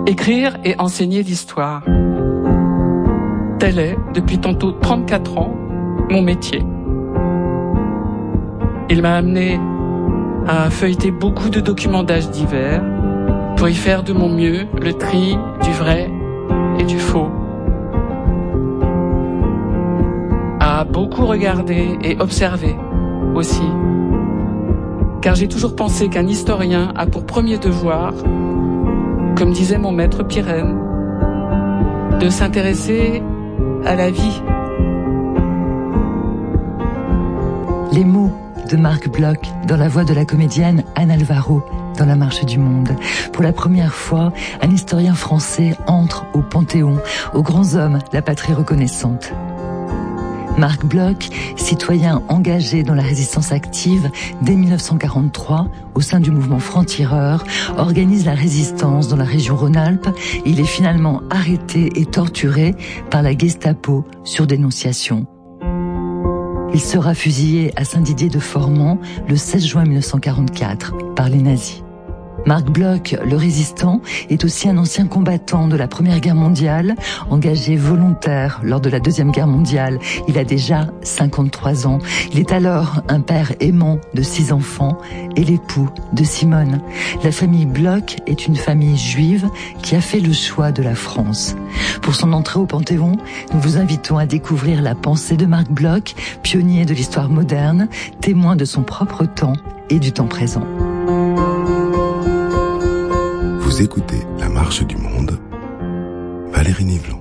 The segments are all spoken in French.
Écrire et enseigner l'histoire. Tel est, depuis tantôt 34 ans, mon métier. Il m'a amené à feuilleter beaucoup de documents d'âge divers pour y faire de mon mieux le tri du vrai et du faux. À beaucoup regarder et observer aussi. Car j'ai toujours pensé qu'un historien a pour premier devoir, comme disait mon maître Pirenne, de s'intéresser à la vie. Les mots de Marc Bloch dans la voix de la comédienne Anne Alvaro dans La Marche du Monde. Pour la première fois, un historien français entre au Panthéon, aux grands hommes, la patrie reconnaissante. Marc Bloch, citoyen engagé dans la résistance active dès 1943 au sein du mouvement franc-tireur, organise la résistance dans la région Rhône-Alpes. Il est finalement arrêté et torturé par la Gestapo sur dénonciation. Il sera fusillé à Saint-Didier-de-Formans le 16 juin 1944 par les nazis. Marc Bloch, le résistant, est aussi un ancien combattant de la Première Guerre mondiale, engagé volontaire lors de la Deuxième Guerre mondiale. Il a déjà 53 ans. Il est alors un père aimant de 6 enfants et l'époux de Simone. La famille Bloch est une famille juive qui a fait le choix de la France. Pour son entrée au Panthéon, nous vous invitons à découvrir la pensée de Marc Bloch, pionnier de l'histoire moderne, témoin de son propre temps et du temps présent. Vous écoutez La Marche du Monde, Valérie Nivelon.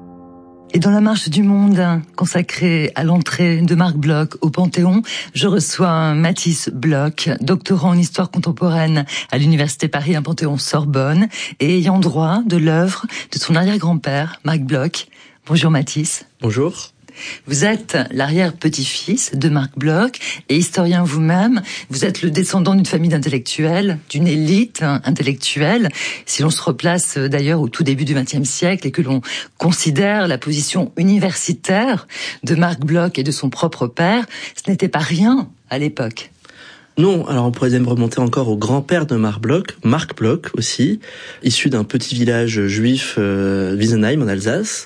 Et dans La Marche du Monde, consacrée à l'entrée de Marc Bloch au Panthéon, je reçois Mathis Bloch, doctorant en histoire contemporaine à l'Université Paris Panthéon-Sorbonne et ayant droit de l'œuvre de son arrière-grand-père, Marc Bloch. Bonjour Mathis. Bonjour. Vous êtes l'arrière-petit-fils de Marc Bloch et historien vous-même. Vous êtes le descendant d'une famille d'intellectuels, d'une élite intellectuelle. Si l'on se replace d'ailleurs au tout début du XXe siècle et que l'on considère la position universitaire de Marc Bloch et de son propre père, ce n'était pas rien à l'époque. Non, alors on pourrait même remonter encore au grand-père de Marc Bloch aussi, issu d'un petit village juif, Wiesenheim en Alsace,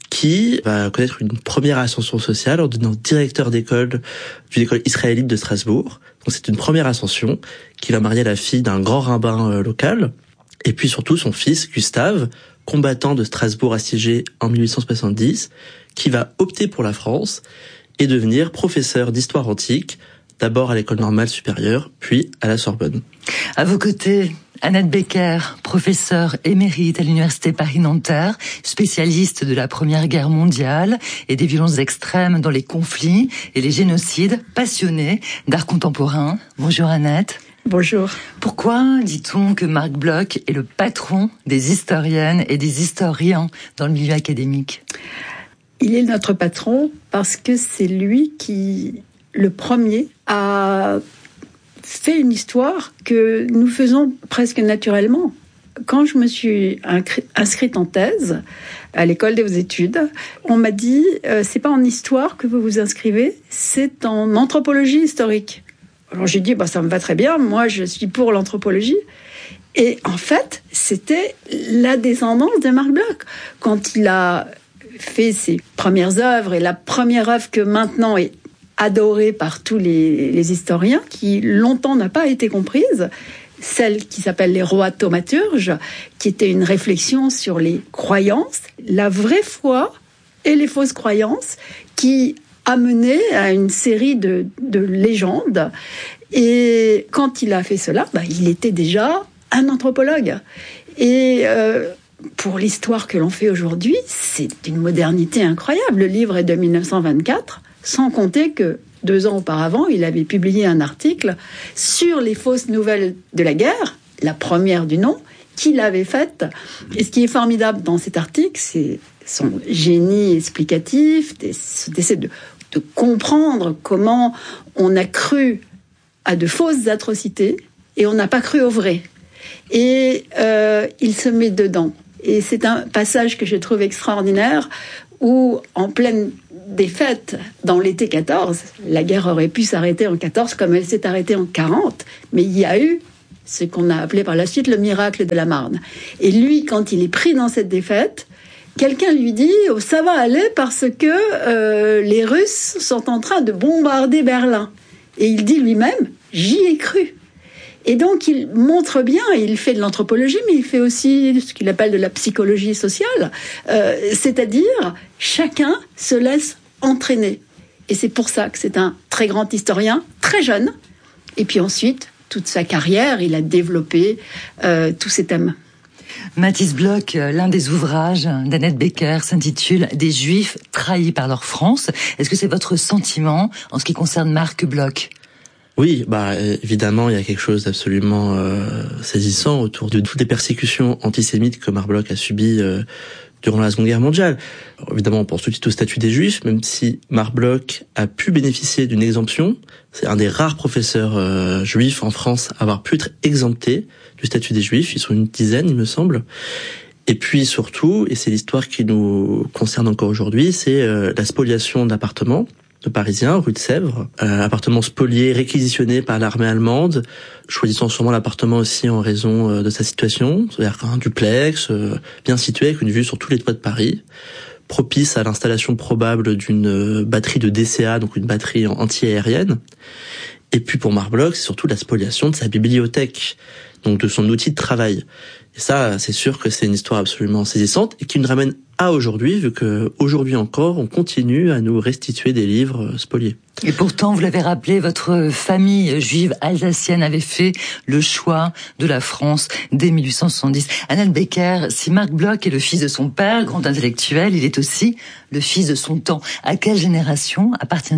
qui va connaître une première ascension sociale en devenant directeur d'école d'une école israélite de Strasbourg. Donc c'est une première ascension qui va marier la fille d'un grand rabbin local. Et puis surtout son fils, Gustave, combattant de Strasbourg assiégé en 1870, qui va opter pour la France et devenir professeur d'histoire antique, d'abord à l'école normale supérieure, puis à la Sorbonne. À vos côtés, Annette Becker, professeure émérite à l'Université Paris-Nanterre, spécialiste de la Première Guerre mondiale et des violences extrêmes dans les conflits et les génocides, passionnée d'art contemporain. Bonjour Annette. Bonjour. Pourquoi dit-on que Marc Bloch est le patron des historiennes et des historiens dans le milieu académique ? Il est notre patron parce que c'est lui qui, le premier, a fait une histoire que nous faisons presque naturellement. Quand je me suis inscrite en thèse à l'école des hautes études, on m'a dit c'est pas en histoire que vous vous inscrivez, c'est en anthropologie historique. Alors j'ai dit ça me va très bien, moi je suis pour l'anthropologie. Et en fait, c'était la descendance de Marc Bloch. Quand il a fait ses premières œuvres, et la première œuvre que maintenant est adorée par tous les historiens, qui longtemps n'a pas été comprise, celle qui s'appelle Les Rois thaumaturges, qui était une réflexion sur les croyances, la vraie foi et les fausses croyances, qui a mené à une série de légendes. Et quand il a fait cela, il était déjà un anthropologue. Et pour l'histoire que l'on fait aujourd'hui, c'est une modernité incroyable. Le livre est de 1924, sans compter que 2 ans auparavant, il avait publié un article sur les fausses nouvelles de la guerre, la première du nom, qu'il avait faite. Et ce qui est formidable dans cet article, c'est son génie explicatif, d'essayer de comprendre comment on a cru à de fausses atrocités et on n'a pas cru au vrai. Et il se met dedans. Et c'est un passage que je trouve extraordinaire où, en pleine défaite dans l'été 14, la guerre aurait pu s'arrêter en 14 comme elle s'est arrêtée en 40, mais il y a eu ce qu'on a appelé par la suite le miracle de la Marne. Et lui, quand il est pris dans cette défaite, quelqu'un lui dit « Oh, ça va aller parce que les Russes sont en train de bombarder Berlin ». Et il dit lui-même « J'y ai cru ». Et donc, il montre bien, il fait de l'anthropologie, mais il fait aussi ce qu'il appelle de la psychologie sociale, c'est-à-dire chacun se laisse entraîner. Et c'est pour ça que c'est un très grand historien, très jeune. Et puis ensuite, toute sa carrière, il a développé tous ces thèmes. Mathis Bloch, l'un des ouvrages d'Annette Becker s'intitule « Des Juifs trahis par leur France ». Est-ce que c'est votre sentiment en ce qui concerne Marc Bloch ? Oui, évidemment, il y a quelque chose d'absolument saisissant autour de toutes les persécutions antisémites que Marc Bloch a subies durant la Seconde Guerre mondiale. Alors, évidemment, on pense tout de suite au statut des Juifs, même si Marc Bloch a pu bénéficier d'une exemption. C'est un des rares professeurs juifs en France à avoir pu être exempté du statut des Juifs. Ils sont une dizaine, il me semble. Et puis surtout, et c'est l'histoire qui nous concerne encore aujourd'hui, c'est la spoliation d'appartements de Parisiens, rue de Sèvres, appartements spoliés, réquisitionnés par l'armée allemande, choisissant sûrement l'appartement aussi en raison de sa situation, c'est-à-dire un duplex bien situé avec une vue sur tous les toits de Paris, propice à l'installation probable d'une batterie de DCA, donc une batterie anti-aérienne. Et puis pour Marc Bloch, c'est surtout la spoliation de sa bibliothèque, donc de son outil de travail. Et ça, c'est sûr que c'est une histoire absolument saisissante et qui nous ramène à aujourd'hui, vu que aujourd'hui encore, on continue à nous restituer des livres spoliés. Et pourtant, vous l'avez rappelé, votre famille juive alsacienne avait fait le choix de la France dès 1870. Annette Becker, si Marc Bloch est le fils de son père, grand intellectuel, il est aussi le fils de son temps. À quelle génération appartient-il ?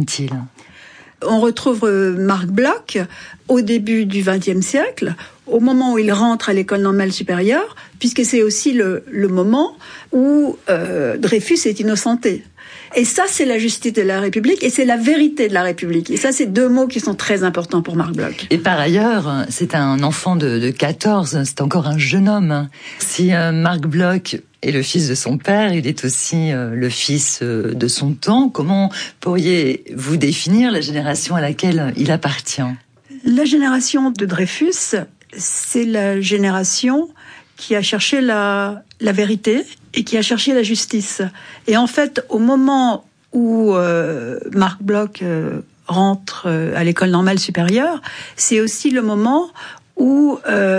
On retrouve Marc Bloch au début du XXe siècle, au moment où il rentre à l'école normale supérieure, puisque c'est aussi le moment où Dreyfus est innocenté. Et ça, c'est la justice de la République et c'est la vérité de la République. Et ça, c'est deux mots qui sont très importants pour Marc Bloch. Et par ailleurs, c'est un enfant de 14, c'est encore un jeune homme. Si Marc Bloch est le fils de son père, il est aussi le fils de son temps. Comment pourriez-vous définir la génération à laquelle il appartient ? La génération de Dreyfus, c'est la génération qui a cherché la vérité et qui a cherché la justice. Et en fait, au moment où Marc Bloch rentre à l'école normale supérieure, c'est aussi le moment où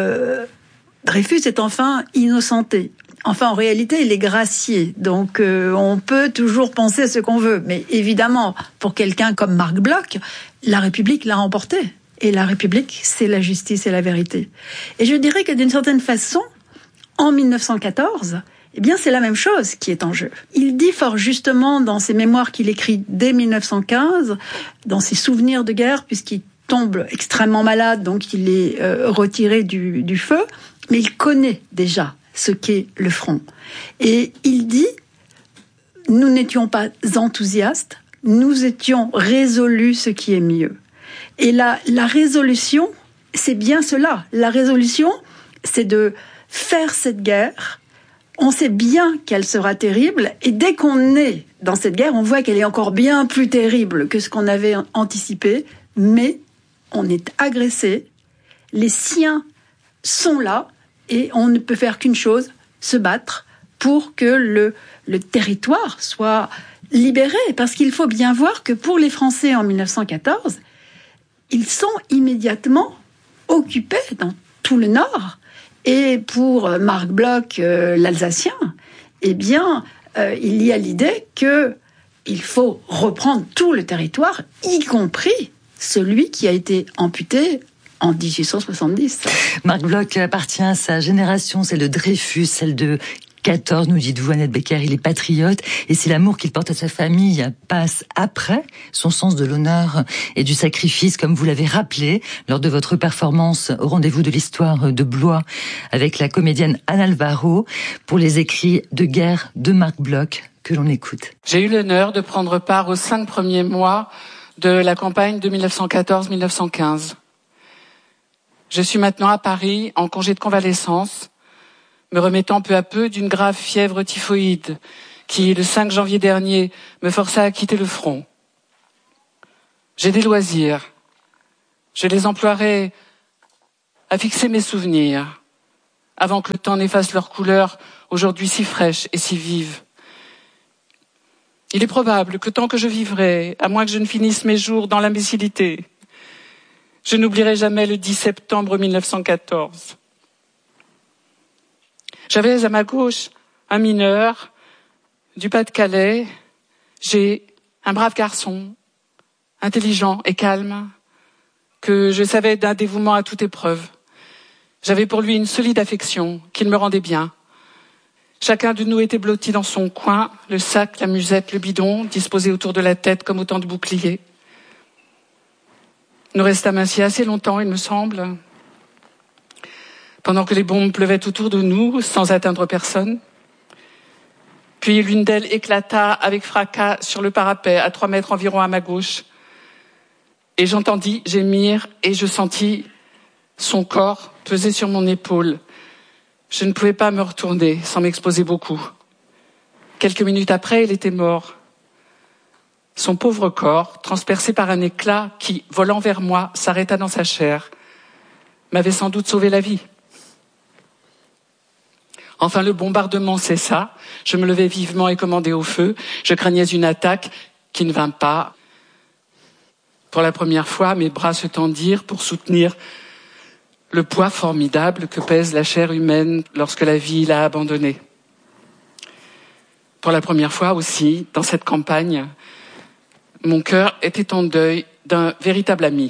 Dreyfus est enfin innocenté. Enfin, en réalité, il est gracié. Donc, on peut toujours penser ce qu'on veut. Mais évidemment, pour quelqu'un comme Marc Bloch, la République l'a remporté. Et la République, c'est la justice et la vérité. Et je dirais que d'une certaine façon, en 1914, eh bien, c'est la même chose qui est en jeu. Il dit fort justement dans ses mémoires qu'il écrit dès 1915, dans ses souvenirs de guerre, puisqu'il tombe extrêmement malade, donc il est retiré du feu, mais il connaît déjà ce qu'est le front. Et il dit, nous n'étions pas enthousiastes, nous étions résolus ce qui est mieux. Et la résolution, c'est bien cela. La résolution, c'est de faire cette guerre. On sait bien qu'elle sera terrible. Et dès qu'on est dans cette guerre, on voit qu'elle est encore bien plus terrible que ce qu'on avait anticipé. Mais on est agressé. Les siens sont là. Et on ne peut faire qu'une chose, se battre pour que le territoire soit libéré. Parce qu'il faut bien voir que pour les Français en 1914, ils sont immédiatement occupés dans tout le Nord. Et pour Marc Bloch, l'Alsacien, eh bien, il y a l'idée qu'il faut reprendre tout le territoire, y compris celui qui a été amputé en 1870. Marc Bloch appartient à sa génération, celle de Dreyfus, celle de 14, nous dites-vous, Annette Becker, il est patriote, et si l'amour qu'il porte à sa famille passe après son sens de l'honneur et du sacrifice, comme vous l'avez rappelé lors de votre performance au rendez-vous de l'histoire de Blois avec la comédienne Anne Alvaro, pour les écrits de guerre de Marc Bloch que l'on écoute. J'ai eu l'honneur de prendre part aux 5 premiers mois de la campagne de 1914-1915. Je suis maintenant à Paris en congé de convalescence, me remettant peu à peu d'une grave fièvre typhoïde qui, le 5 janvier dernier, me força à quitter le front. J'ai des loisirs. Je les emploierai à fixer mes souvenirs, avant que le temps n'efface leurs couleurs, aujourd'hui si fraîches et si vives. Il est probable que tant que je vivrai, à moins que je ne finisse mes jours dans l'imbécilité, je n'oublierai jamais le 10 septembre 1914. J'avais à ma gauche un mineur du Pas-de-Calais, G, un brave garçon, intelligent et calme, que je savais d'un dévouement à toute épreuve. J'avais pour lui une solide affection qu'il me rendait bien. Chacun de nous était blotti dans son coin, le sac, la musette, le bidon, disposés autour de la tête comme autant de boucliers. Nous restâmes ainsi assez longtemps, il me semble, pendant que les bombes pleuvaient autour de nous, sans atteindre personne. Puis l'une d'elles éclata avec fracas sur le parapet, à 3 mètres environ à ma gauche. Et j'entendis gémir et je sentis son corps peser sur mon épaule. Je ne pouvais pas me retourner sans m'exposer beaucoup. Quelques minutes après, il était mort. Son pauvre corps, transpercé par un éclat qui, volant vers moi, s'arrêta dans sa chair, m'avait sans doute sauvé la vie. Enfin, le bombardement cessa. Je me levai vivement et commandai au feu. Je craignais une attaque qui ne vint pas. Pour la première fois, mes bras se tendirent pour soutenir le poids formidable que pèse la chair humaine lorsque la vie l'a abandonnée. Pour la première fois aussi, dans cette campagne, mon cœur était en deuil d'un véritable ami.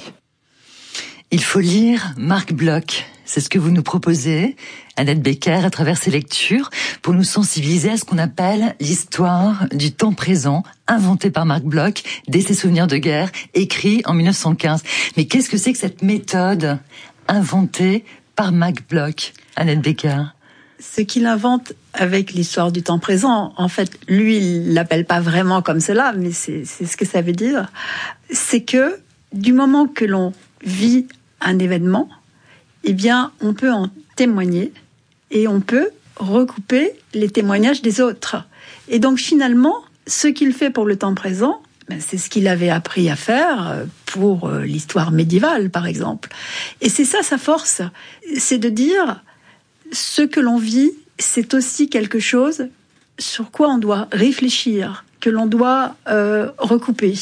Il faut lire Marc Bloch. C'est ce que vous nous proposez, Annette Becker, à travers ces lectures, pour nous sensibiliser à ce qu'on appelle l'histoire du temps présent, inventée par Marc Bloch, dès ses souvenirs de guerre, écrit en 1915. Mais qu'est-ce que c'est que cette méthode inventée par Marc Bloch, Annette Becker? Ce qu'il invente avec l'histoire du temps présent, en fait, lui, il l'appelle pas vraiment comme cela, mais c'est ce que ça veut dire. C'est que, du moment que l'on vit un événement, eh bien, on peut en témoigner et on peut recouper les témoignages des autres. Et donc, finalement, ce qu'il fait pour le temps présent, c'est ce qu'il avait appris à faire pour l'histoire médiévale, par exemple. Et c'est ça sa force, c'est de dire ce que l'on vit, c'est aussi quelque chose sur quoi on doit réfléchir, que l'on doit recouper.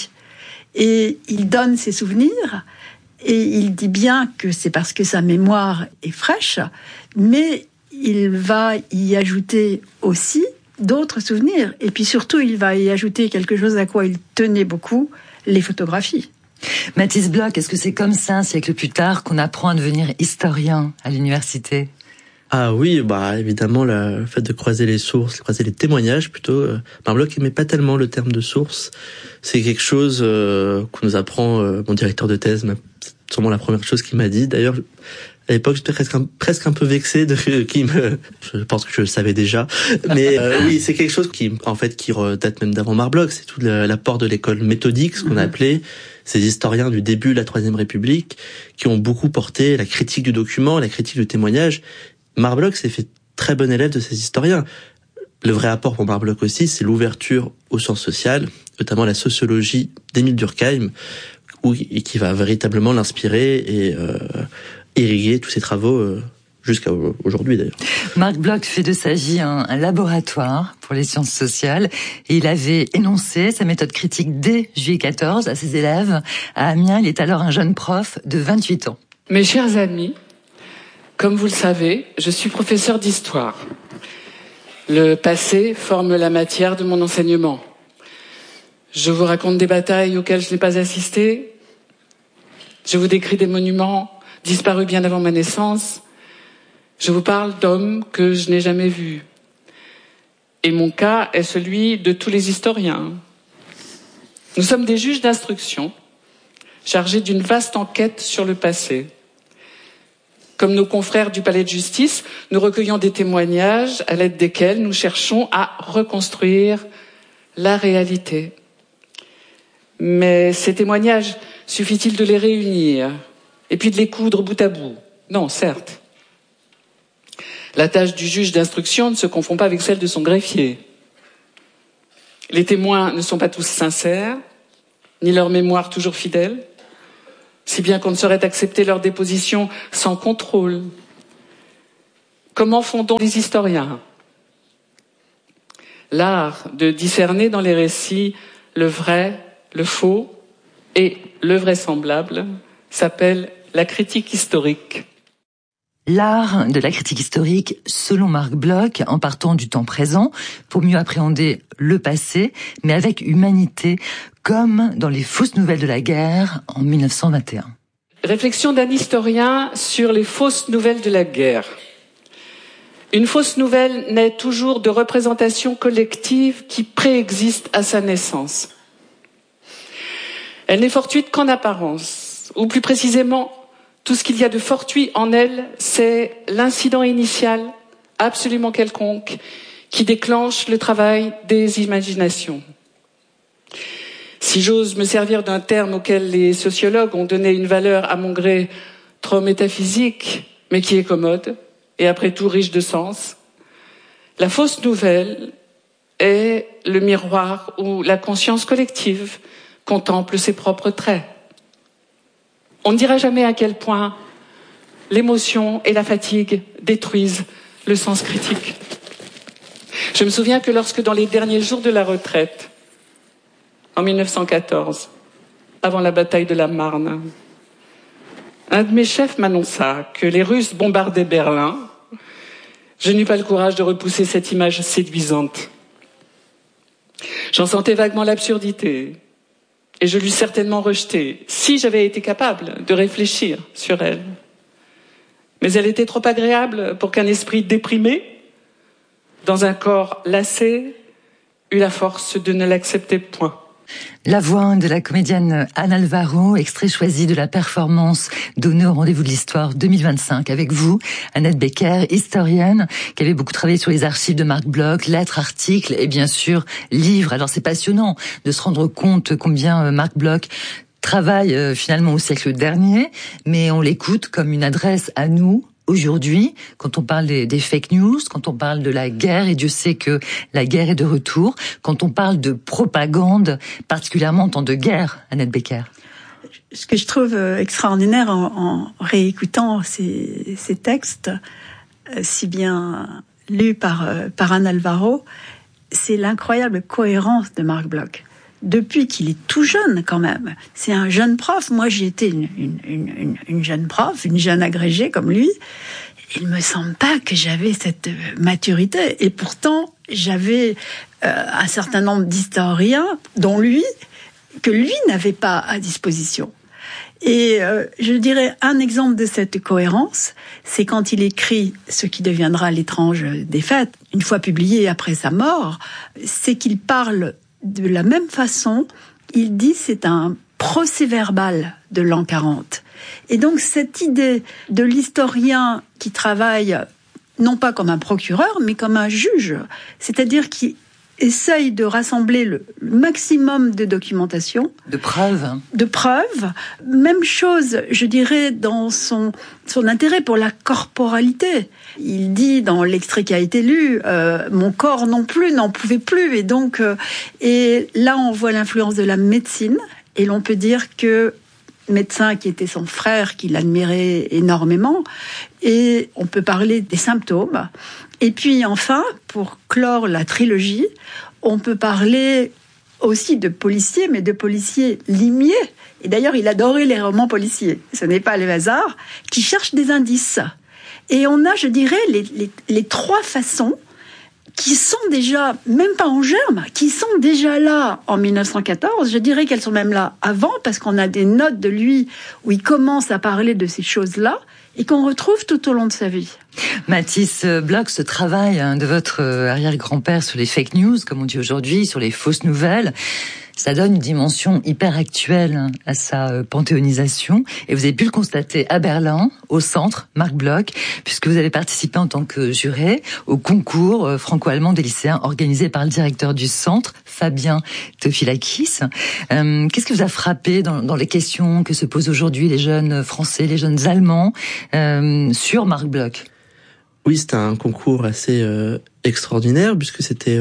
Et il donne ses souvenirs, et il dit bien que c'est parce que sa mémoire est fraîche, mais il va y ajouter aussi d'autres souvenirs. Et puis surtout, il va y ajouter quelque chose à quoi il tenait beaucoup, les photographies. Mathis Bloch, est-ce que c'est comme ça, un siècle plus tard, qu'on apprend à devenir historien à l'université ? Ah oui, évidemment, le fait de croiser les sources, croiser les témoignages plutôt. Marc Bloch n'aimait pas tellement le terme de source. C'est quelque chose qu'on nous apprend, mon directeur de thèse, c'est sûrement la première chose qu'il m'a dit. D'ailleurs, à l'époque, j'étais presque un peu vexé je pense que je le savais déjà. Mais oui, c'est quelque chose qui date même d'avant Marc Bloch. C'est tout l'apport de l'école méthodique, ce qu'on appelait ces historiens du début de la Troisième République, qui ont beaucoup porté la critique du document, la critique du témoignage. Marc Bloch s'est fait très bon élève de ces historiens. Le vrai apport pour Marc Bloch aussi, c'est l'ouverture aux sciences sociales, notamment la sociologie d'Émile Durkheim, qui va véritablement l'inspirer et irriguer tous ses travaux jusqu'à aujourd'hui d'ailleurs. Marc Bloch fait de sa vie un laboratoire pour les sciences sociales et il avait énoncé sa méthode critique dès juillet 14 à ses élèves. À Amiens, il est alors un jeune prof de 28 ans. Mes chers amis, comme vous le savez, je suis professeur d'histoire. Le passé forme la matière de mon enseignement. Je vous raconte des batailles auxquelles je n'ai pas assisté. Je vous décris des monuments disparus bien avant ma naissance. Je vous parle d'hommes que je n'ai jamais vus. Et mon cas est celui de tous les historiens. Nous sommes des juges d'instruction, chargés d'une vaste enquête sur le passé. Comme nos confrères du palais de justice, nous recueillons des témoignages à l'aide desquels nous cherchons à reconstruire la réalité. Mais ces témoignages, suffit-il de les réunir et puis de les coudre bout à bout ? Non, certes. La tâche du juge d'instruction ne se confond pas avec celle de son greffier. Les témoins ne sont pas tous sincères, ni leur mémoire toujours fidèle. si bien qu'on ne saurait accepter leur déposition sans contrôle. Comment font donc les historiens ? L'art de discerner dans les récits le vrai, le faux et le vraisemblable s'appelle la critique historique. L'art de la critique historique, selon Marc Bloch, en partant du temps présent pour mieux appréhender le passé, mais avec humanité, comme dans les fausses nouvelles de la guerre en 1921. Réflexion d'un historien sur les fausses nouvelles de la guerre. Une fausse nouvelle naît toujours de représentations collectives qui préexistent à sa naissance. Elle n'est fortuite qu'en apparence, ou plus précisément, tout ce qu'il y a de fortuit en elle, c'est l'incident initial, absolument quelconque, qui déclenche le travail des imaginations. Si j'ose me servir d'un terme auquel les sociologues ont donné une valeur à mon gré trop métaphysique, mais qui est commode, et après tout riche de sens, la fausse nouvelle est le miroir où la conscience collective contemple ses propres traits. On ne dira jamais à quel point l'émotion et la fatigue détruisent le sens critique. Je me souviens que lorsque dans les derniers jours de la retraite, en 1914, avant la bataille de la Marne, un de mes chefs m'annonça que les Russes bombardaient Berlin, je n'eus pas le courage de repousser cette image séduisante. J'en sentais vaguement l'absurdité, et je l'eus certainement rejetée, si j'avais été capable de réfléchir sur elle. Mais elle était trop agréable pour qu'un esprit déprimé, dans un corps lassé, eût la force de ne l'accepter point. La voix de la comédienne Anne Alvaro, extrait choisi de la performance donnée au Rendez-vous de l'Histoire 2025 avec vous, Annette Becker, historienne, qui avait beaucoup travaillé sur les archives de Marc Bloch, lettres, articles et bien sûr livres. Alors c'est passionnant de se rendre compte combien Marc Bloch travaille finalement au siècle dernier, mais on l'écoute comme une adresse à nous, aujourd'hui, quand on parle des fake news, quand on parle de la guerre, et Dieu sait que la guerre est de retour, quand on parle de propagande, particulièrement en temps de guerre, Annette Becker. Ce que je trouve extraordinaire en réécoutant ces textes, si bien lus par Anne Alvaro, c'est l'incroyable cohérence de Marc Bloch. Depuis qu'il est tout jeune quand même. C'est un jeune prof. Moi, j'ai été une jeune prof, une jeune agrégée comme lui. Il me semble pas que j'avais cette maturité. Et pourtant, j'avais un certain nombre d'historiens, dont lui, que lui n'avait pas à disposition. Et je dirais un exemple de cette cohérence, c'est quand il écrit ce qui deviendra L'étrange défaite, une fois publié après sa mort, c'est qu'il parle de la même façon, il dit c'est un procès-verbal de l'an 40. Et donc cette idée de l'historien qui travaille non pas comme un procureur, mais comme un juge, c'est-à-dire qui essaye de rassembler le maximum de documentation. De preuves. De preuves. Même chose, je dirais, dans son intérêt pour la corporalité. Il dit dans l'extrait qui a été lu, mon corps non plus n'en pouvait plus. Et donc, et là, on voit l'influence de la médecine. Et l'on peut dire que médecin qui était son frère, qu'il admirait énormément. Et on peut parler des symptômes. Et puis enfin, pour clore la trilogie, on peut parler aussi de policiers, mais de policiers limiers. Et d'ailleurs, il adorait les romans policiers. Ce n'est pas le hasard, qui cherchent des indices. Et on a, je dirais, les trois façons qui sont déjà, même pas en germe, qui sont déjà là en 1914. Je dirais qu'elles sont même là avant, parce qu'on a des notes de lui où il commence à parler de ces choses-là et qu'on retrouve tout au long de sa vie. Mathis Bloch, ce travail de votre arrière-grand-père sur les fake news, comme on dit aujourd'hui, sur les fausses nouvelles, ça donne une dimension hyper actuelle à sa panthéonisation. Et vous avez pu le constater à Berlin, au centre Marc Bloch, puisque vous avez participé en tant que juré au concours franco-allemand des lycéens organisé par le directeur du centre, Fabien Tofilakis. Qu'est-ce qui vous a frappé dans les questions que se posent aujourd'hui les jeunes Français, les jeunes Allemands sur Marc Bloch ? Oui, c'était un concours assez extraordinaire, puisque c'était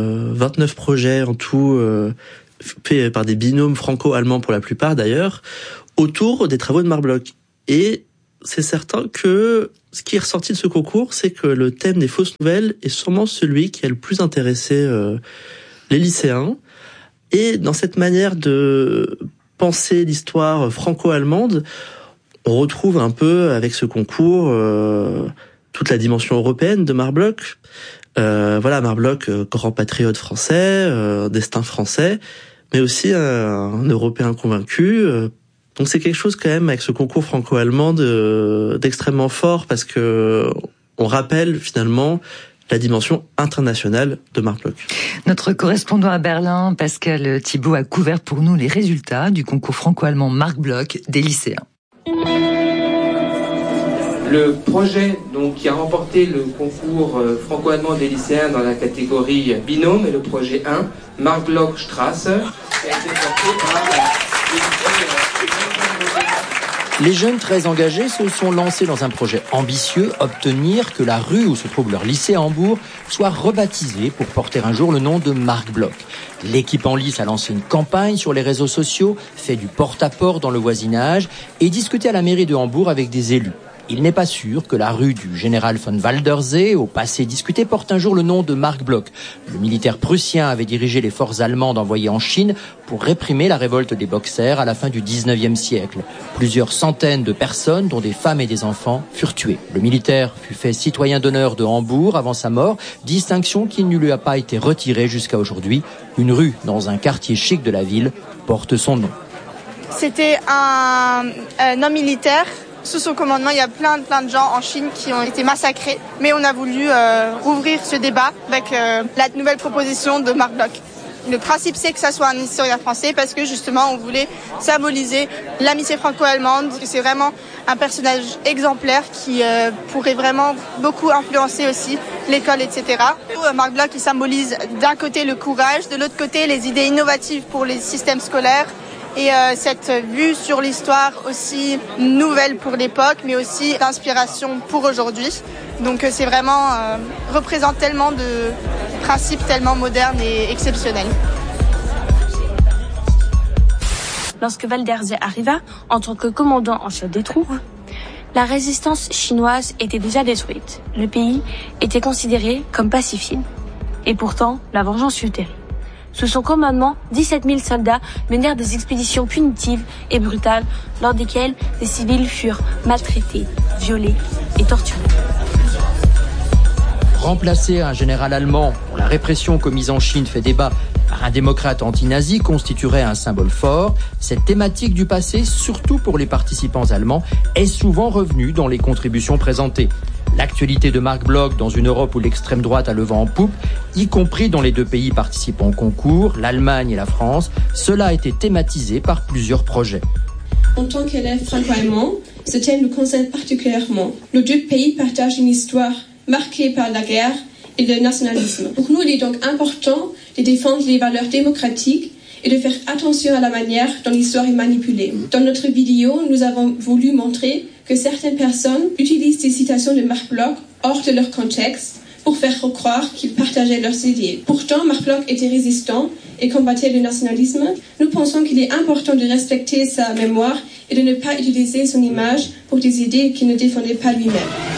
29 projets en tout, fait par des binômes franco-allemands pour la plupart d'ailleurs, autour des travaux de Marc Bloch. Et c'est certain que ce qui est ressorti de ce concours, c'est que le thème des fausses nouvelles est sûrement celui qui a le plus intéressé les lycéens. Et dans cette manière de penser l'histoire franco-allemande, on retrouve un peu avec ce concours toute la dimension européenne de Marc Bloch. Marc Bloch, grand patriote français, destin français, mais aussi un Européen convaincu. Donc c'est quelque chose quand même avec ce concours franco-allemand d'extrêmement fort parce que on rappelle finalement la dimension internationale de Marc Bloch. Notre correspondant à Berlin, Pascal Thibault, a couvert pour nous les résultats du concours franco-allemand Marc Bloch des lycéens. Le projet qui a remporté le concours franco-allemand des lycéens dans la catégorie binôme est le projet 1, Marc Bloch Straße, qui a été porté par Les jeunes très engagés se sont lancés dans un projet ambitieux, obtenir que la rue où se trouve leur lycée à Hambourg soit rebaptisée pour porter un jour le nom de Marc Bloch. L'équipe en lice a lancé une campagne sur les réseaux sociaux, fait du porte-à-porte dans le voisinage et discuté à la mairie de Hambourg avec des élus. Il n'est pas sûr que la rue du général von Waldersee, au passé discuté, porte un jour le nom de Marc Bloch. Le militaire prussien avait dirigé les forces allemandes envoyées en Chine pour réprimer la révolte des Boxers à la fin du 19e siècle. Plusieurs centaines de personnes, dont des femmes et des enfants, furent tuées. Le militaire fut fait citoyen d'honneur de Hambourg avant sa mort, distinction qui ne lui a pas été retirée jusqu'à aujourd'hui. Une rue dans un quartier chic de la ville porte son nom. C'était un homme militaire. Sous son commandement, il y a plein de gens en Chine qui ont été massacrés. Mais on a voulu rouvrir ce débat avec la nouvelle proposition de Marc Bloch. Le principe, c'est que ça soit un historien français parce que justement, on voulait symboliser l'amitié franco-allemande. C'est vraiment un personnage exemplaire qui pourrait vraiment beaucoup influencer aussi l'école, etc. Marc Bloch, il symbolise d'un côté le courage, de l'autre côté les idées innovatives pour les systèmes scolaires. Et cette vue sur l'histoire aussi nouvelle pour l'époque, mais aussi d'inspiration pour aujourd'hui. Donc c'est vraiment représente tellement de principes tellement modernes et exceptionnels. Lorsque Waldersee arriva en tant que commandant en chef des troupes, la résistance chinoise était déjà détruite. Le pays était considéré comme pacifié. Et pourtant, la vengeance fut terrible. Sous son commandement, 17 000 soldats menèrent des expéditions punitives et brutales lors desquelles des civils furent maltraités, violés et torturés. Remplacer un général allemand dont la répression commise en Chine fait débat par un démocrate anti-nazi constituerait un symbole fort. Cette thématique du passé, surtout pour les participants allemands, est souvent revenue dans les contributions présentées. L'actualité de Marc Bloch dans une Europe où l'extrême droite a le vent en poupe, y compris dans les deux pays participants au concours, l'Allemagne et la France, cela a été thématisé par plusieurs projets. En tant qu'élève franco-allemand, ce thème nous concerne particulièrement. Nos deux pays partagent une histoire marquée par la guerre et le nationalisme. Pour nous, il est donc important de défendre les valeurs démocratiques et de faire attention à la manière dont l'histoire est manipulée. Dans notre vidéo, nous avons voulu montrer que certaines personnes utilisent des citations de Marc Bloch hors de leur contexte pour faire croire qu'ils partageaient leurs idées. Pourtant, Marc Bloch était résistant et combattait le nationalisme. Nous pensons qu'il est important de respecter sa mémoire et de ne pas utiliser son image pour des idées qu'il ne défendait pas lui-même.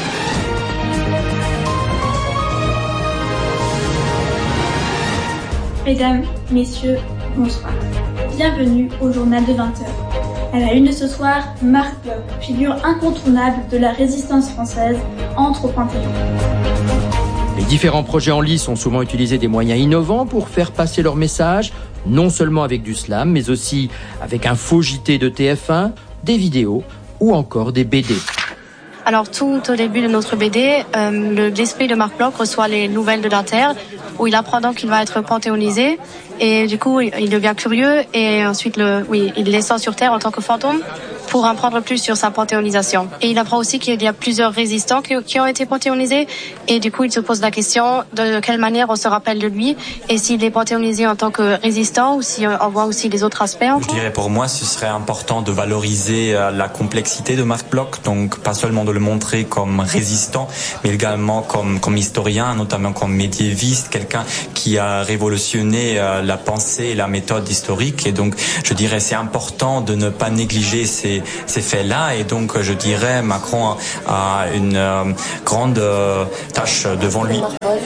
Mesdames, messieurs, bonsoir. Bienvenue au journal de 20h. À la une de ce soir, Marc Bloch, figure incontournable de la résistance française, entre au Panthéon. Les différents projets en lice ont souvent utilisé des moyens innovants pour faire passer leur message, non seulement avec du slam, mais aussi avec un faux JT de TF1, des vidéos ou encore des BD. Alors tout au début de notre BD, le display de Marc Bloch reçoit les nouvelles de l'Inter, où il apprend donc qu'il va être panthéonisé, et du coup il devient curieux, et ensuite il descend sur Terre en tant que fantôme pour apprendre plus sur sa panthéonisation. Et il apprend aussi qu'il y a plusieurs résistants qui ont été panthéonisés. Et du coup, il se pose la question de quelle manière on se rappelle de lui et s'il est panthéonisé en tant que résistant ou si on voit aussi les autres aspects. Je dirais pour moi, ce serait important de valoriser la complexité de Marc Bloch, donc pas seulement de le montrer comme résistant, mais également comme historien, notamment comme médiéviste, quelqu'un qui a révolutionné la pensée et la méthode historique. Et donc, je dirais, c'est important de ne pas négliger ces faits-là. Et donc, je dirais, Macron a une grande tâche devant lui.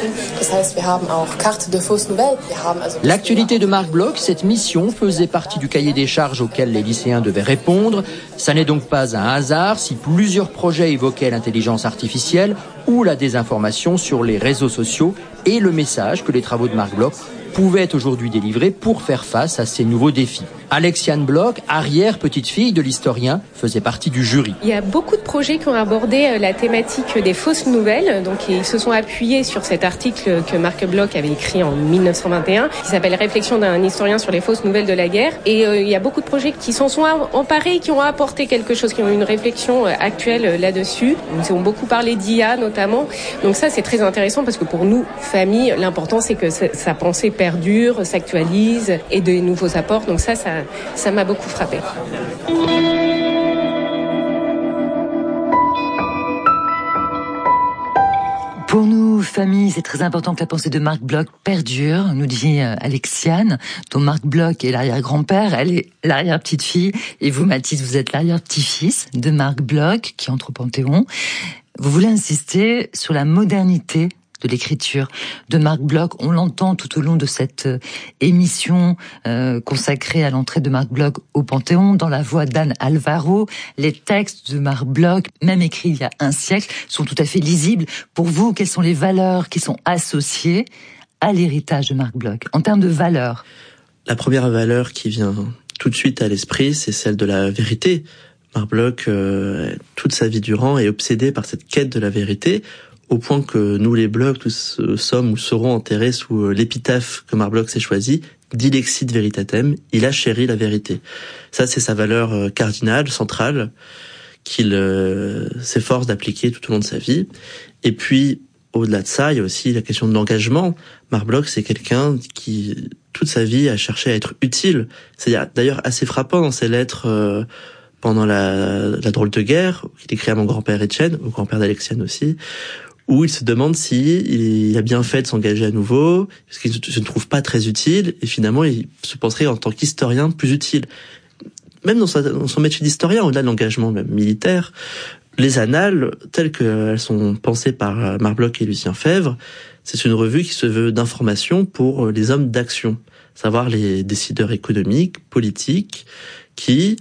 L'actualité de Marc Bloch, cette mission faisait partie du cahier des charges auquel les lycéens devaient répondre. Ça n'est donc pas un hasard si plusieurs projets évoquaient l'intelligence artificielle ou la désinformation sur les réseaux sociaux et le message que les travaux de Marc Bloch pouvaient aujourd'hui délivrer pour faire face à ces nouveaux défis. Alexiane Bloch, arrière-petite-fille de l'historien, faisait partie du jury. Il y a beaucoup de projets qui ont abordé la thématique des fausses nouvelles. Donc, ils se sont appuyés sur cet article que Marc Bloch avait écrit en 1921, qui s'appelle « Réflexion d'un historien sur les fausses nouvelles de la guerre ». Et il y a beaucoup de projets qui s'en sont emparés, qui ont apporté quelque chose, qui ont une réflexion actuelle là-dessus. Ils ont beaucoup parlé d'IA notamment. Donc ça, c'est très intéressant parce que pour nous, famille, l'important, c'est que sa pensée perdure, s'actualise et de nouveaux apports. Donc ça m'a beaucoup frappé. Pour nous, famille, c'est très important que la pensée de Marc Bloch perdure, nous dit Alexiane, dont Marc Bloch est l'arrière-grand-père, elle est l'arrière-petite-fille, et vous, Mathis, vous êtes l'arrière-petit-fils de Marc Bloch, qui entre au Panthéon. Vous voulez insister sur la modernité de l'écriture de Marc Bloch. On l'entend tout au long de cette émission consacrée à l'entrée de Marc Bloch au Panthéon, dans la voix d'Anne Alvaro. Les textes de Marc Bloch, même écrits il y a un siècle, sont tout à fait lisibles. Pour vous, quelles sont les valeurs qui sont associées à l'héritage de Marc Bloch, en termes de valeurs? La première valeur qui vient tout de suite à l'esprit, c'est celle de la vérité. Marc Bloch, toute sa vie durant, est obsédé par cette quête de la vérité, au point que nous, les Bloch, tous sommes ou serons enterrés sous l'épitaphe que Marc Bloch s'est choisi, Dilexit Veritatem, il a chéri la vérité. Ça, c'est sa valeur cardinale, centrale, qu'il s'efforce d'appliquer tout au long de sa vie. Et puis, au-delà de ça, il y a aussi la question de l'engagement. Marc Bloch, c'est quelqu'un qui, toute sa vie, a cherché à être utile. C'est d'ailleurs assez frappant dans ses lettres pendant la drôle de guerre, qu'il écrit à mon grand-père Étienne, au grand-père d'Alexiane aussi, où il se demande il a bien fait de s'engager à nouveau, parce qu'il se trouve pas très utile, et finalement il se penserait en tant qu'historien plus utile. Même dans son métier d'historien, au-delà de l'engagement même militaire, les annales, telles qu'elles sont pensées par Marc Bloch et Lucien Febvre, c'est une revue qui se veut d'information pour les hommes d'action, savoir les décideurs économiques, politiques, qui,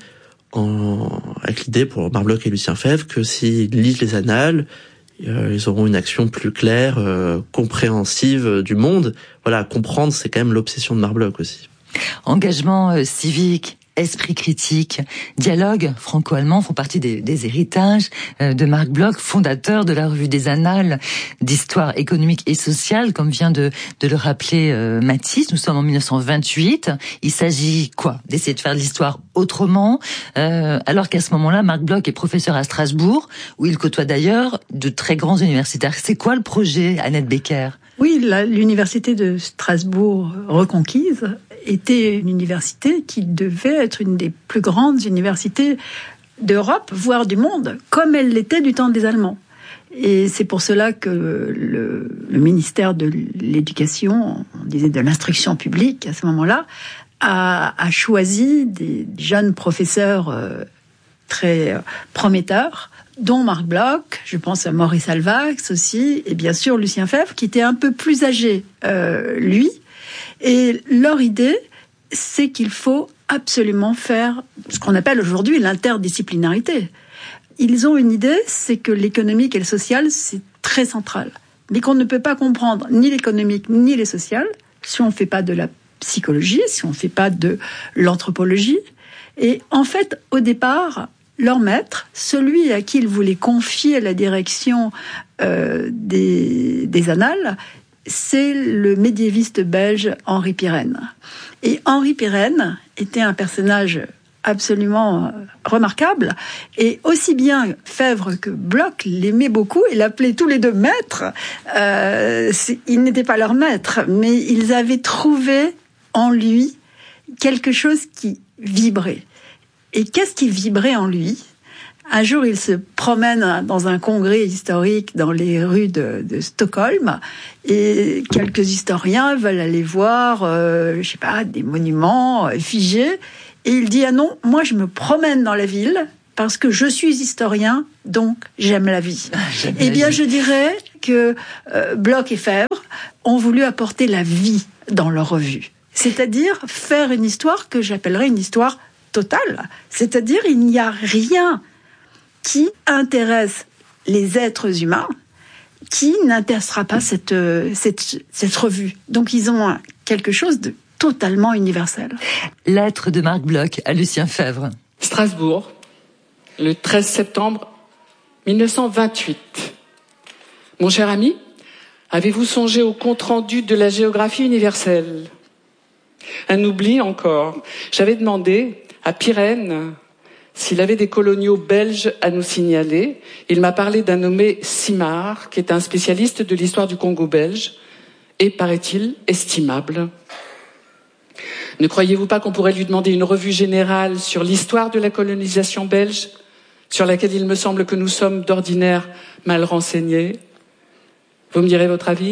avec l'idée pour Marc Bloch et Lucien Febvre que s'ils lisent les annales, ils auront une action plus claire, compréhensive du monde. Voilà, comprendre, c'est quand même l'obsession de Marc Bloch aussi. Engagement civique, esprit critique, dialogue franco-allemand font partie des héritages de Marc Bloch, fondateur de la revue des Annales d'histoire économique et sociale, comme vient de le rappeler Mathis. Nous sommes en 1928. Il s'agit d'essayer de faire de l'histoire autrement, alors qu'à ce moment-là, Marc Bloch est professeur à Strasbourg, où il côtoie d'ailleurs de très grands universitaires. C'est quoi le projet, Annette Becker? Oui, l'université de Strasbourg reconquise était une université qui devait être une des plus grandes universités d'Europe, voire du monde, comme elle l'était du temps des Allemands. Et c'est pour cela que le ministère de l'Éducation, on disait de l'instruction publique à ce moment-là, a choisi des jeunes professeurs très prometteurs, dont Marc Bloch, je pense à Maurice Alvax aussi, et bien sûr Lucien Febvre, qui était un peu plus âgé, lui. Et leur idée, c'est qu'il faut absolument faire ce qu'on appelle aujourd'hui l'interdisciplinarité. Ils ont une idée, c'est que l'économique et le social, c'est très central. Mais qu'on ne peut pas comprendre ni l'économique ni le social si on ne fait pas de la psychologie, si on ne fait pas de l'anthropologie. Et en fait, au départ, leur maître, celui à qui ils voulaient confier la direction des Annales, c'est le médiéviste belge Henri Pirenne. Et Henri Pirenne était un personnage absolument remarquable. Et aussi bien Febvre que Bloch l'aimaient beaucoup et l'appelaient tous les deux maîtres. Ils n'étaient pas leur maître, mais ils avaient trouvé en lui quelque chose qui vibrait. Et qu'est-ce qui vibrait en lui ? Un jour, il se promène dans un congrès historique dans les rues de Stockholm et quelques historiens veulent aller voir, des monuments figés. Et il dit « Ah non, moi je me promène dans la ville parce que je suis historien, donc j'aime la vie. » Eh bien, je dirais que Bloch et Febvre ont voulu apporter la vie dans leur revue. C'est-à-dire faire une histoire que j'appellerais une histoire totale. C'est-à-dire il n'y a rien qui intéresse les êtres humains, qui n'intéressera pas cette revue. Donc ils ont quelque chose de totalement universel. Lettre de Marc Bloch à Lucien Febvre. Strasbourg, le 13 septembre 1928. Mon cher ami, avez-vous songé au compte-rendu de la géographie universelle ? Un oubli encore. J'avais demandé à Pirenne s'il avait des coloniaux belges à nous signaler. Il m'a parlé d'un nommé Simard, qui est un spécialiste de l'histoire du Congo belge, et, paraît-il, estimable. Ne croyez-vous pas qu'on pourrait lui demander une revue générale sur l'histoire de la colonisation belge, sur laquelle il me semble que nous sommes d'ordinaire mal renseignés ? Vous me direz votre avis ?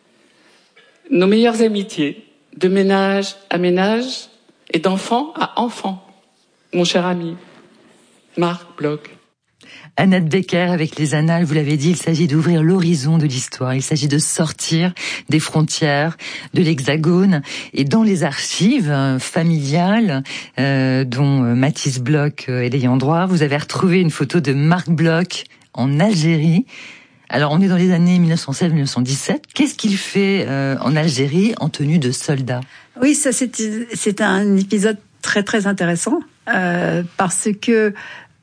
Nos meilleures amitiés, de ménage à ménage et d'enfant à enfant, mon cher ami. Marc Bloch. Annette Becker avec les Annales, vous l'avez dit, il s'agit d'ouvrir l'horizon de l'histoire. Il s'agit de sortir des frontières de l'Hexagone et dans les archives familiales dont Mathis Bloch est l'ayant droit, vous avez retrouvé une photo de Marc Bloch en Algérie. Alors on est dans les années 1916-1917. Qu'est-ce qu'il fait en Algérie en tenue de soldat ? Oui, ça c'est un épisode très très intéressant parce que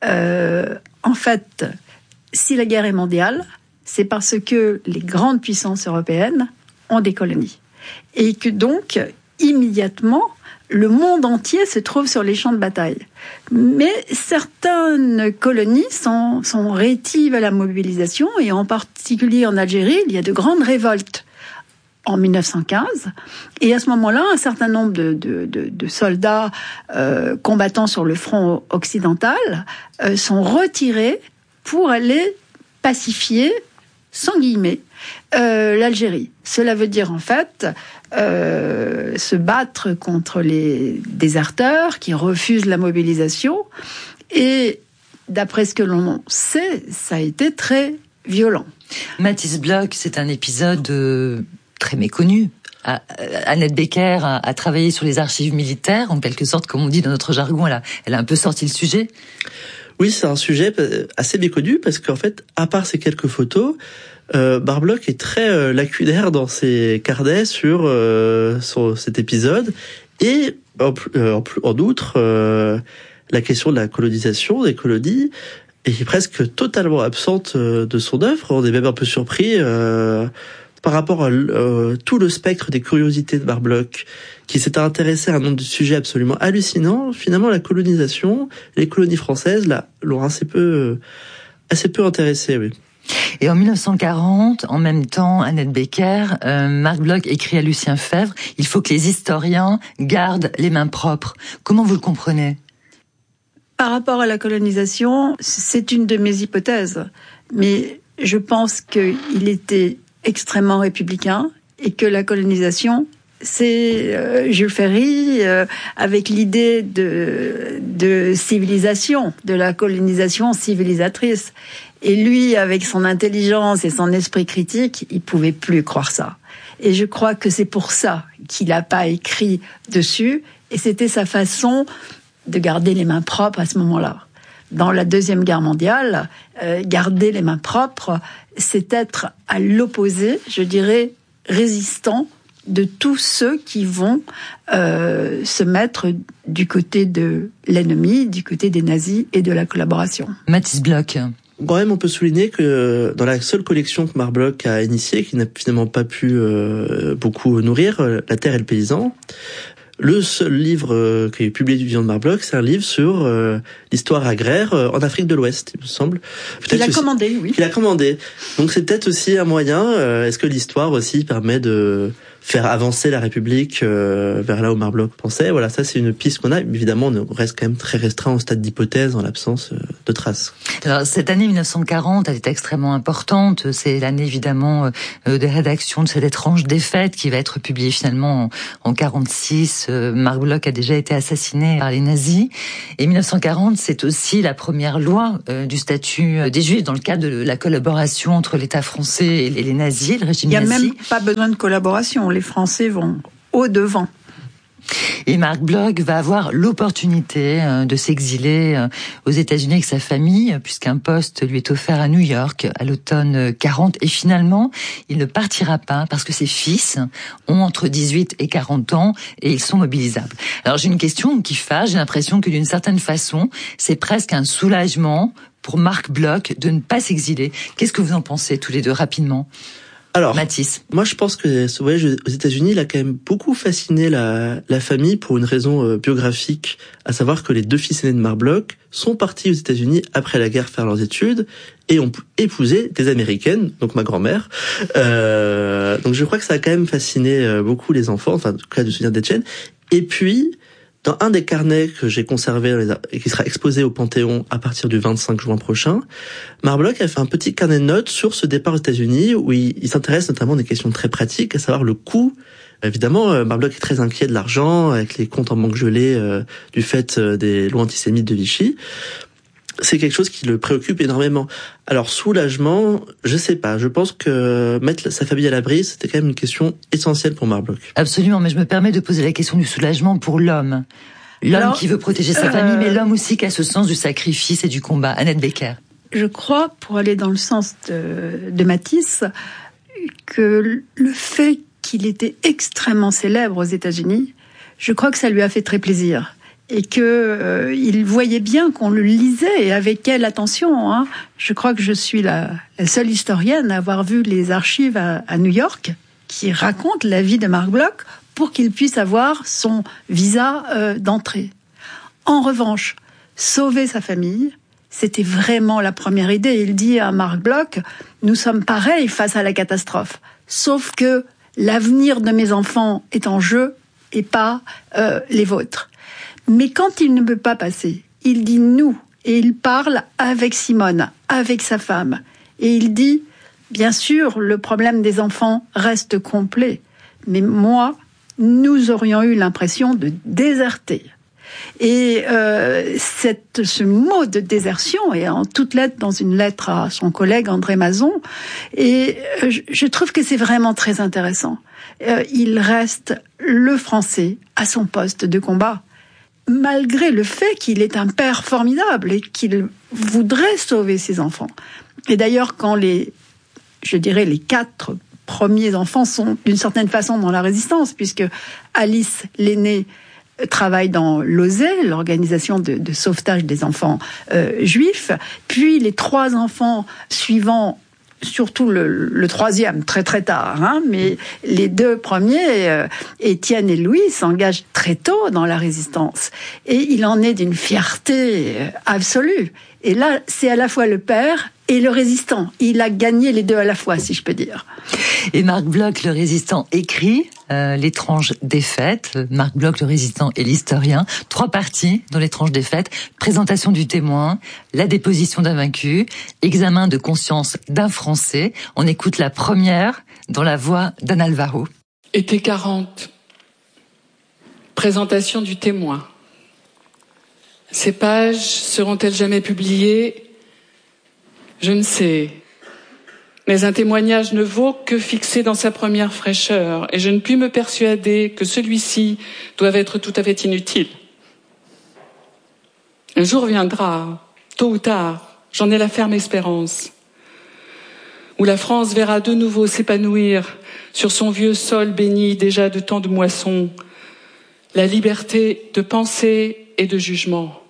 en fait, si la guerre est mondiale, c'est parce que les grandes puissances européennes ont des colonies. Et que donc, immédiatement, le monde entier se trouve sur les champs de bataille. Mais certaines colonies sont rétives à la mobilisation, et en particulier en Algérie, il y a de grandes révoltes en 1915. Et à ce moment-là, un certain nombre de soldats combattant sur le front occidental sont retirés pour aller pacifier, sans guillemets, l'Algérie. Cela veut dire en fait se battre contre les déserteurs qui refusent la mobilisation. Et d'après ce que l'on sait, ça a été très violent. Mathis Bloch, c'est un épisode très méconnu. Annette Becker a travaillé sur les archives militaires, en quelque sorte, comme on dit dans notre jargon, elle a un peu sorti le sujet. Oui, c'est un sujet assez méconnu parce qu'en fait, à part ces quelques photos, Marc Bloch est très lacunaire dans ses carnets sur cet épisode et en outre, la question de la colonisation des colonies est presque totalement absente de son œuvre. On est même un peu surpris par rapport à tout le spectre des curiosités de Marc Bloch, qui s'était intéressé à un nombre de sujets absolument hallucinants. Finalement, la colonisation, les colonies françaises, là, l'ont assez peu intéressé, oui. Et en 1940, en même temps, Annette Becker, Marc Bloch écrit à Lucien Febvre, il faut que les historiens gardent les mains propres. Comment vous le comprenez ? Par rapport à la colonisation, c'est une de mes hypothèses. Mais je pense qu'il était extrêmement républicain et que la colonisation, c'est Jules Ferry avec l'idée de civilisation, de la colonisation civilisatrice. Et lui, avec son intelligence et son esprit critique, il pouvait plus croire ça. Et je crois que c'est pour ça qu'il n'a pas écrit dessus. Et c'était sa façon de garder les mains propres à ce moment-là. Dans la Deuxième Guerre mondiale, garder les mains propres, c'est être à l'opposé, je dirais, résistant de tous ceux qui vont se mettre du côté de l'ennemi, du côté des nazis et de la collaboration. Mathis Bloch. Quand même, on peut souligner que dans la seule collection que Marc Bloch a initiée, qui n'a finalement pas pu beaucoup nourrir, La Terre et le paysan, Le seul livre qui est publié du vivant de Marc Bloch, c'est un livre sur l'histoire agraire en Afrique de l'Ouest, il me semble. Il a commandé, oui. Il a commandé. Donc c'est peut-être aussi un moyen. Est-ce que l'histoire aussi permet de faire avancer la République vers là où Marc Bloch pensait? Voilà, ça c'est une piste qu'on a. Évidemment, on reste quand même très restreint au stade d'hypothèse en l'absence de traces. Alors, cette année 1940, elle est extrêmement importante. C'est l'année évidemment des rédactions de cette étrange défaite qui va être publiée finalement en 46. Marc Bloch a déjà été assassiné par les nazis. Et 1940, c'est aussi la première loi du statut des Juifs dans le cadre de la collaboration entre l'État français et les nazis, le régime nazi. Il n'y a même pas besoin de collaboration. Les Français vont au-devant. Et Marc Bloch va avoir l'opportunité de s'exiler aux États-Unis avec sa famille, puisqu'un poste lui est offert à New York à l'automne 40. Et finalement, il ne partira pas parce que ses fils ont entre 18 et 40 ans et ils sont mobilisables. Alors j'ai une question qui fâche. J'ai l'impression que d'une certaine façon, c'est presque un soulagement pour Marc Bloch de ne pas s'exiler. Qu'est-ce que vous en pensez tous les deux rapidement ? Alors, Mathis. Moi je pense que ce voyage aux États-Unis, il a quand même beaucoup fasciné la famille pour une raison biographique, à savoir que les deux fils aînés de Marc Bloch sont partis aux États-Unis après la guerre faire leurs études et ont épousé des Américaines, donc ma grand-mère. Donc je crois que ça a quand même fasciné beaucoup les enfants, enfin en tout cas de souvenir d'Étienne. Et puis, dans un des carnets que j'ai conservé et qui sera exposé au Panthéon à partir du 25 juin prochain, Marc Bloch a fait un petit carnet de notes sur ce départ aux États-Unis où il s'intéresse notamment à des questions très pratiques, à savoir le coût. Évidemment, Marc Bloch est très inquiet de l'argent avec les comptes en banque gelés du fait des lois antisémites de Vichy. C'est quelque chose qui le préoccupe énormément. Alors, soulagement, je sais pas. Je pense que mettre sa famille à l'abri, c'était quand même une question essentielle pour Marc Bloch. Absolument, mais je me permets de poser la question du soulagement pour l'homme. L'homme qui veut protéger sa famille, mais l'homme aussi qui a ce sens du sacrifice et du combat. Annette Becker. Je crois, pour aller dans le sens de Mathis, que le fait qu'il était extrêmement célèbre aux États-Unis, je crois que ça lui a fait très plaisir. Et que il voyait bien qu'on le lisait, et avec quelle attention. Hein. Je crois que je suis la seule historienne à avoir vu les archives à New York qui racontent la vie de Marc Bloch pour qu'il puisse avoir son visa d'entrée. En revanche, sauver sa famille, c'était vraiment la première idée. Il dit à Marc Bloch, nous sommes pareils face à la catastrophe, sauf que l'avenir de mes enfants est en jeu et pas les vôtres. Mais quand il ne peut pas passer, il dit nous, et il parle avec Simone, avec sa femme. Et il dit, bien sûr, le problème des enfants reste complet, mais moi, nous aurions eu l'impression de déserter. Et ce mot de désertion est en toutes lettres dans une lettre à son collègue André Mazon, et je trouve que c'est vraiment très intéressant. Il reste le Français à son poste de combat, malgré le fait qu'il est un père formidable et qu'il voudrait sauver ses enfants. Et d'ailleurs, quand les 4 premiers enfants sont d'une certaine façon dans la résistance, puisque Alice, l'aînée, travaille dans l'OSE, l'organisation de sauvetage des enfants juifs, puis les 3 enfants suivants, surtout le troisième, très très tard, hein, mais les 2 premiers, Étienne et Louis, s'engagent très tôt dans la résistance. Et il en est d'une fierté absolue. Et là, c'est à la fois le père et le résistant. Il a gagné les 2 à la fois, si je peux dire. Et Marc Bloch, le résistant, écrit L'étrange défaite. Marc Bloch, le résistant, et l'historien. 3 parties dans L'étrange défaite. Présentation du témoin, la déposition d'un vaincu, examen de conscience d'un Français. On écoute la première dans la voix d'Anne Alvaro. Été 40. Présentation du témoin. Ces pages seront-elles jamais publiées ? Je ne sais. Mais un témoignage ne vaut que fixé dans sa première fraîcheur, et je ne puis me persuader que celui-ci doive être tout à fait inutile. Un jour viendra, tôt ou tard, j'en ai la ferme espérance, où la France verra de nouveau s'épanouir sur son vieux sol béni déjà de tant de moissons, la liberté de pensée et de jugement.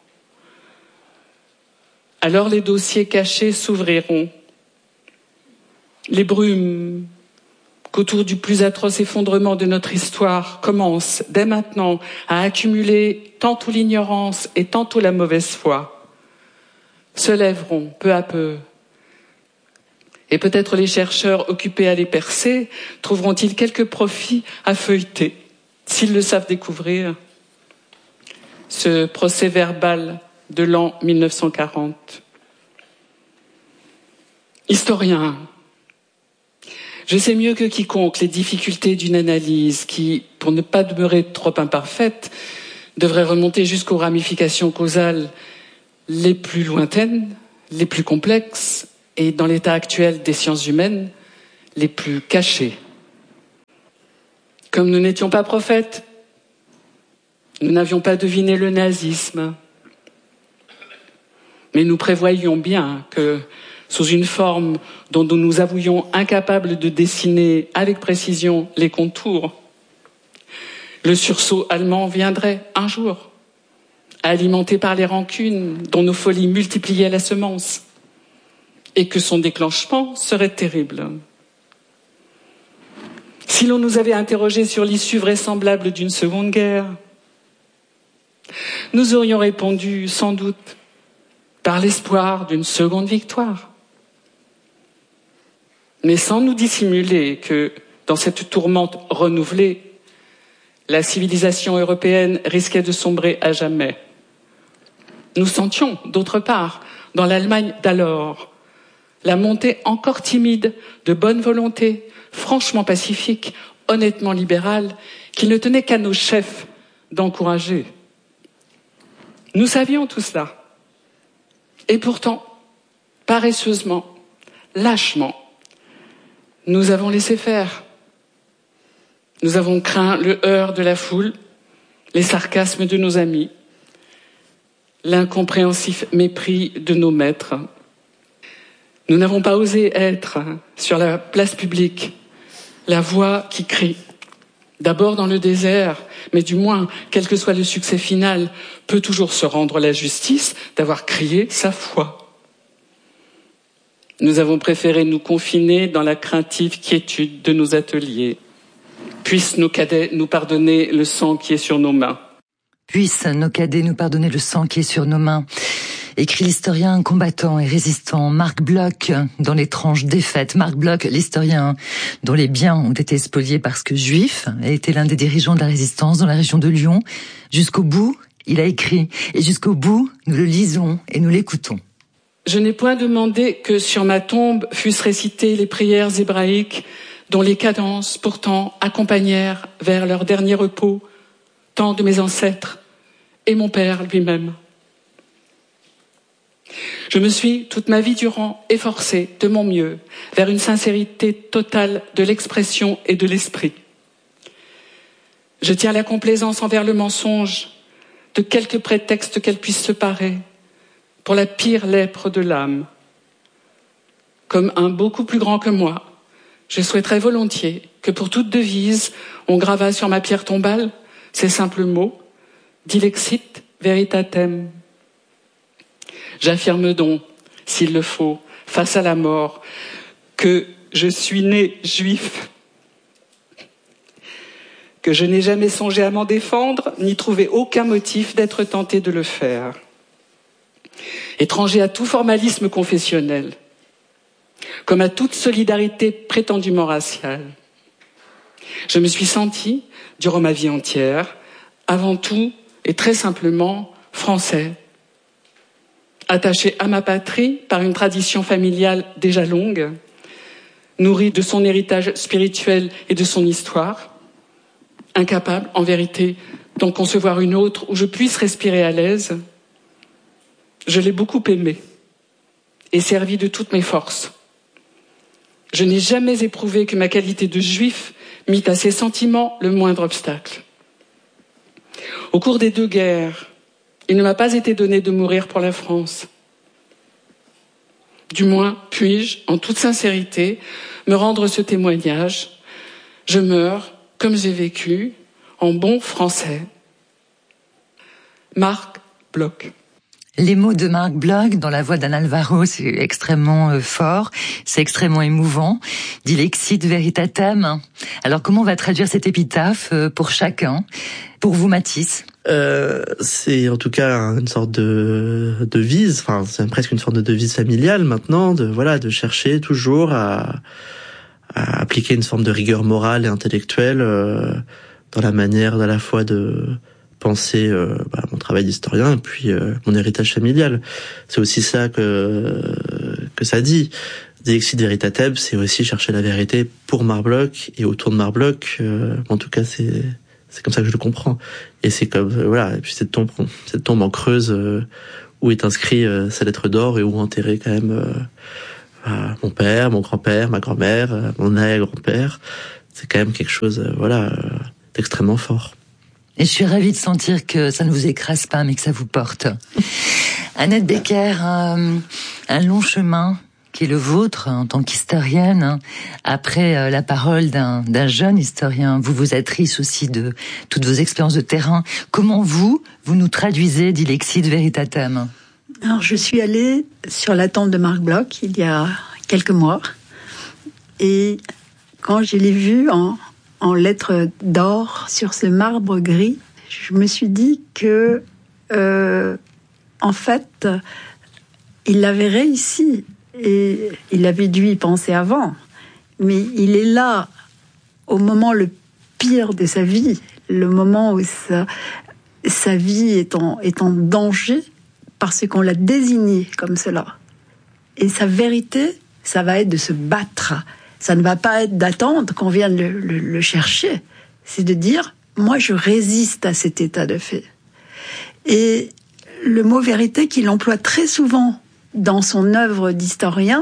Alors les dossiers cachés s'ouvriront. Les brumes qu'autour du plus atroce effondrement de notre histoire commence dès maintenant à accumuler tantôt l'ignorance et tantôt la mauvaise foi, se lèveront peu à peu. Et peut-être les chercheurs occupés à les percer trouveront-ils quelques profits à feuilleter, s'ils le savent découvrir. Ce procès-verbal de l'an 1940. Historien, je sais mieux que quiconque les difficultés d'une analyse qui, pour ne pas demeurer trop imparfaite, devrait remonter jusqu'aux ramifications causales les plus lointaines, les plus complexes et, dans l'état actuel des sciences humaines, les plus cachées. Comme nous n'étions pas prophètes, nous n'avions pas deviné le nazisme, mais nous prévoyions bien que, sous une forme dont nous nous avouions incapables de dessiner avec précision les contours, le sursaut allemand viendrait un jour, alimenté par les rancunes dont nos folies multipliaient la semence, et que son déclenchement serait terrible. Si l'on nous avait interrogés sur l'issue vraisemblable d'une seconde guerre, nous aurions répondu sans doute par l'espoir d'une seconde victoire. Mais sans nous dissimuler que, dans cette tourmente renouvelée, la civilisation européenne risquait de sombrer à jamais. Nous sentions, d'autre part, dans l'Allemagne d'alors, la montée encore timide de bonne volonté, franchement pacifique, honnêtement libérale, qu'il ne tenait qu'à nos chefs d'encourager. Nous savions tout cela. Et pourtant, paresseusement, lâchement, nous avons laissé faire. Nous avons craint le heurt de la foule, les sarcasmes de nos amis, l'incompréhensif mépris de nos maîtres. Nous n'avons pas osé être, sur la place publique, la voix qui crie. D'abord dans le désert, mais du moins, quel que soit le succès final, peut toujours se rendre la justice d'avoir crié sa foi. Nous avons préféré nous confiner dans la craintive quiétude de nos ateliers. Puissent nos cadets nous pardonner le sang qui est sur nos mains. Puissent nos cadets nous pardonner le sang qui est sur nos mains. Écrit l'historien combattant et résistant Marc Bloch dans l'étrange défaite. Marc Bloch, l'historien dont les biens ont été spoliés parce que juif, a été l'un des dirigeants de la résistance dans la région de Lyon. Jusqu'au bout, il a écrit. Et jusqu'au bout, nous le lisons et nous l'écoutons. Je n'ai point demandé que sur ma tombe fussent récitées les prières hébraïques dont les cadences pourtant accompagnèrent vers leur dernier repos tant de mes ancêtres et mon père lui-même. Je me suis, toute ma vie durant, efforcée de mon mieux vers une sincérité totale de l'expression et de l'esprit. Je tiens la complaisance envers le mensonge, de quelque prétexte qu'elle puisse se parer, pour la pire lèpre de l'âme. Comme un beaucoup plus grand que moi, je souhaiterais volontiers que pour toute devise, on gravât sur ma pierre tombale ces simples mots, dilexit veritatem. J'affirme donc, s'il le faut, face à la mort, que je suis né juif, que je n'ai jamais songé à m'en défendre, ni trouvé aucun motif d'être tenté de le faire. Étranger à tout formalisme confessionnel, comme à toute solidarité prétendument raciale, je me suis senti, durant ma vie entière, avant tout et très simplement français, attaché à ma patrie par une tradition familiale déjà longue, nourrie de son héritage spirituel et de son histoire, incapable, en vérité, d'en concevoir une autre où je puisse respirer à l'aise. Je l'ai beaucoup aimé et servi de toutes mes forces. Je n'ai jamais éprouvé que ma qualité de juif mit à ces sentiments le moindre obstacle. Au cours des 2 guerres, il ne m'a pas été donné de mourir pour la France. Du moins, puis-je, en toute sincérité, me rendre ce témoignage. Je meurs, comme j'ai vécu, en bon français. Marc Bloch. Les mots de Marc Bloch dans la voix d'Anne Alvaro, c'est extrêmement fort, c'est extrêmement émouvant. Dilexit veritatem. Alors comment on va traduire cette épitaphe pour chacun? Pour vous, Mathis? C'est en tout cas une sorte de devise, enfin c'est presque une sorte de devise familiale maintenant, de chercher toujours à appliquer une forme de rigueur morale et intellectuelle dans la manière à la fois de penser mon travail d'historien et puis mon héritage familial. C'est aussi ça que ça dit. Dilexit veritatem, c'est aussi chercher la vérité pour Marc Bloch et autour de Marc Bloch. En tout cas, c'est comme ça que je le comprends. Et c'est comme et puis cette tombe en creuse où est inscrit sa lettre d'or et où enterré quand même mon père, mon grand-père, ma grand-mère, mon arrière-grand-père. C'est quand même quelque chose d'extrêmement fort. Et je suis ravie de sentir que ça ne vous écrase pas, mais que ça vous porte. Annette Becker, un long chemin qui est le vôtre en tant qu'historienne, après la parole d'un jeune historien. Vous êtes riche aussi de toutes vos expériences de terrain. Comment vous nous traduisez Dilexit veritatem? Alors, je suis allée sur la tombe de Marc Bloch il y a quelques mois. Et quand je l'ai vu en lettres d'or sur ce marbre gris, je me suis dit que, en fait, il avait réussi et il avait dû y penser avant. Mais il est là au moment le pire de sa vie, le moment où sa vie est en danger parce qu'on l'a désigné comme cela. Et sa vérité, ça va être de se battre. Ça ne va pas être d'attendre qu'on vienne le chercher. C'est de dire, moi je résiste à cet état de fait. Et le mot vérité qu'il emploie très souvent dans son œuvre d'historien,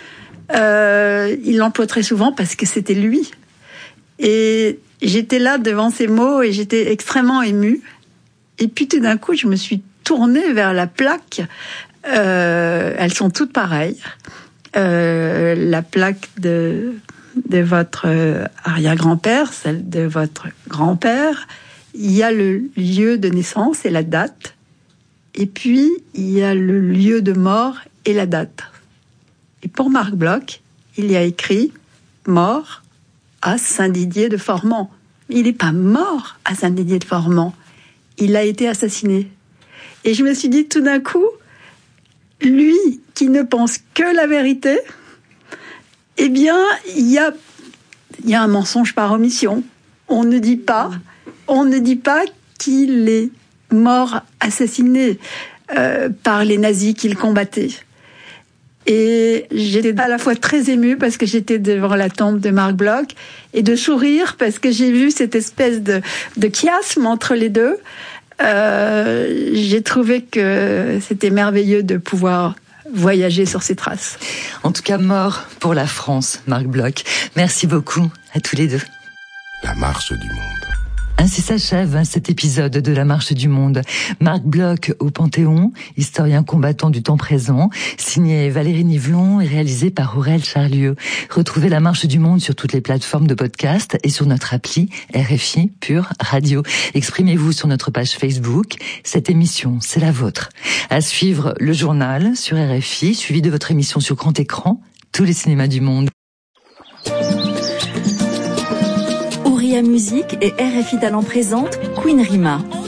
il l'emploie très souvent parce que c'était lui. Et j'étais là devant ces mots et j'étais extrêmement émue. Et puis tout d'un coup, je me suis tournée vers la plaque. Elles sont toutes pareilles. La plaque de votre arrière-grand-père, celle de votre grand-père. Il y a le lieu de naissance et la date. Et puis, il y a le lieu de mort et la date. Et pour Marc Bloch, il y a écrit « mort à Saint-Didier de Formans ». Il n'est pas mort à Saint-Didier de Formans. Il a été assassiné. Et je me suis dit tout d'un coup, lui qui ne pense que la vérité, eh bien, il y a un mensonge par omission. On ne dit pas qu'il est mort assassiné par les nazis qu'il combattait. Et j'étais à la fois très émue parce que j'étais devant la tombe de Marc Bloch et de sourire parce que j'ai vu cette espèce de chiasme entre les deux. J'ai trouvé que c'était merveilleux de pouvoir voyager sur ses traces. En tout cas, mort pour la France, Marc Bloch. Merci beaucoup à tous les deux. La marche du monde. Ainsi s'achève cet épisode de La Marche du Monde. Marc Bloch au Panthéon, historien combattant du temps présent, signé Valérie Nivelon et réalisé par Aurèle Charlieu. Retrouvez La Marche du Monde sur toutes les plateformes de podcast et sur notre appli RFI Pure Radio. Exprimez-vous sur notre page Facebook. Cette émission, c'est la vôtre. À suivre le journal sur RFI, suivi de votre émission sur grand écran, tous les cinémas du monde. Musique et RFI Talent présente Queen Rima.